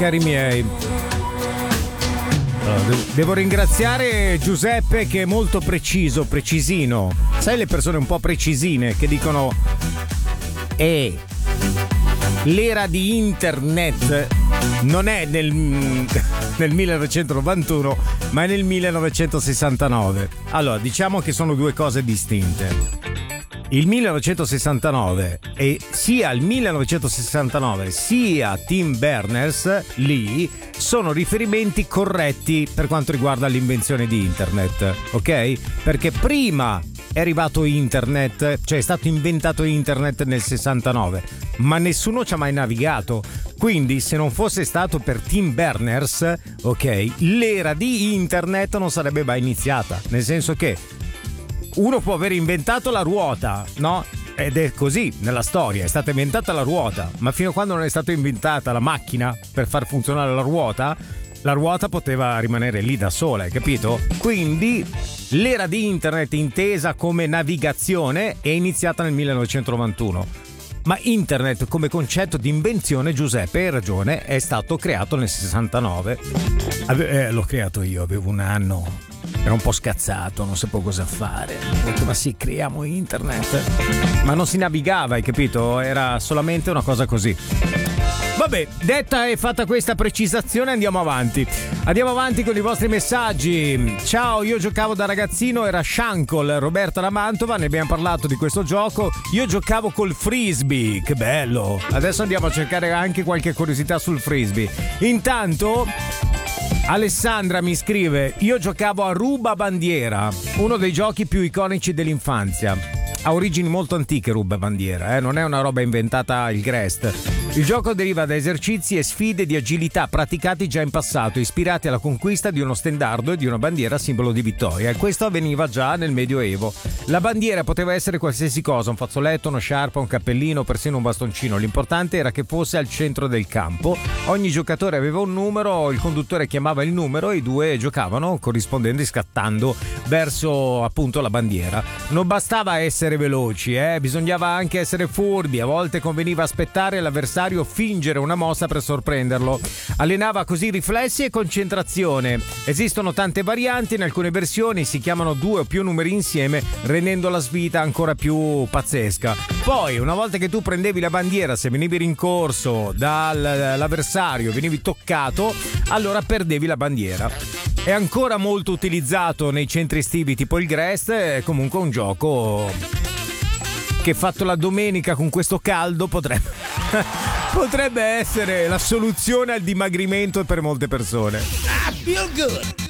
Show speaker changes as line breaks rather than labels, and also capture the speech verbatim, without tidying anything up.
cari miei. Devo ringraziare Giuseppe che è molto preciso, precisino. Sai le persone un po' precisine che dicono eh, l'era di internet non è nel, nel millenovecentonovantuno ma è nel millenovecentosessantanove. Allora, diciamo che sono due cose distinte. Il millenovecentosessantanove e sia il millenovecentosessantanove sia Tim Berners lì sono riferimenti corretti per quanto riguarda l'invenzione di internet, ok? Perché prima è arrivato internet, cioè è stato inventato internet nel sessantanove, ma nessuno ci ha mai navigato. Quindi se non fosse stato per Tim Berners, ok, l'era di internet non sarebbe mai iniziata, nel senso che uno può aver inventato la ruota, no? Ed è così nella storia, è stata inventata la ruota, ma fino a quando non è stata inventata la macchina per far funzionare la ruota, la ruota poteva rimanere lì da sola, hai capito? Quindi l'era di internet intesa come navigazione è iniziata nel millenovecentonovantuno. Ma internet come concetto di invenzione, Giuseppe, hai ragione, è stato creato nel sessantanove. Ave- eh, l'ho creato io, avevo un anno. Era un po' scazzato, non sapevo cosa fare. Ho detto, ma sì, creiamo internet. Ma non si navigava, hai capito? Era solamente una cosa così. Vabbè, detta e fatta questa precisazione, andiamo avanti. Andiamo avanti con i vostri messaggi. Ciao, io giocavo da ragazzino, era Shankle, Roberta da Mantova, ne abbiamo parlato di questo gioco. Io giocavo col frisbee, che bello. Adesso andiamo a cercare anche qualche curiosità sul frisbee. Intanto Alessandra mi scrive: io giocavo a Ruba Bandiera, uno dei giochi più iconici dell'infanzia. Ha origini molto antiche Ruba Bandiera, eh? Non è una roba inventata il Grest. Il gioco deriva da esercizi e sfide di agilità praticati già in passato, ispirati alla conquista di uno stendardo e di una bandiera simbolo di vittoria, e questo avveniva già nel Medioevo. La bandiera poteva essere qualsiasi cosa, un fazzoletto, una sciarpa, un cappellino, persino un bastoncino. L'importante era che fosse al centro del campo. Ogni giocatore aveva un numero, il conduttore chiamava il numero e i due giocavano corrispondendo e scattando verso appunto la bandiera. Non bastava essere veloci, eh? Bisognava anche essere furbi, a volte conveniva aspettare l'avversario fingere una mossa per sorprenderlo. Allenava così riflessi e concentrazione. Esistono tante varianti, in alcune versioni si chiamano due o più numeri insieme, rendendo la sfida ancora più pazzesca. Poi, una volta che tu prendevi la bandiera, se venivi rincorso dall'avversario, venivi toccato, allora perdevi la bandiera. È ancora molto utilizzato nei centri estivi tipo il Grest, è comunque un gioco che fatto la domenica con questo caldo potrebbe potrebbe essere la soluzione al dimagrimento per molte persone.
I feel good.